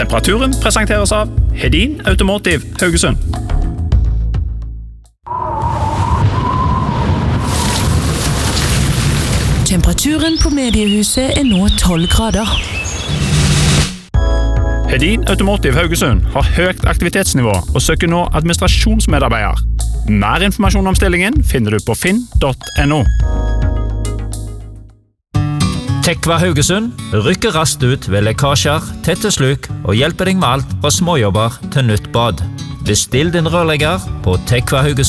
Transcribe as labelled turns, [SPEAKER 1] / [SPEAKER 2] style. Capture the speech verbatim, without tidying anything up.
[SPEAKER 1] Temperaturen presenteres av Hedin Automotive Haugesund.
[SPEAKER 2] Temperaturen på mediehuset er nå tolv grader.
[SPEAKER 1] Hedin Automotive Haugesund har høyt aktivitetsnivå og søker nå administrasjonsmedarbeider. Mer informasjon om stillingen finner du på finn punktum no.
[SPEAKER 3] Tekva Haugesund rykker raskt ut ved lekkasjer, tette sluk og hjelper deg med alt fra småjobber til nytt bad. Bestill din rørlegger på tekva haugesund